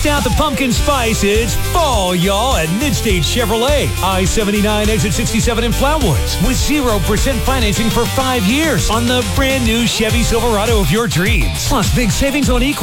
Bust out the pumpkin spice. It's fall, y'all, at Midstate Chevrolet. I-79 exit 67 in Flatwoods with 0% financing for 5 years on the brand new Chevy Silverado of your dreams. Plus big savings on equal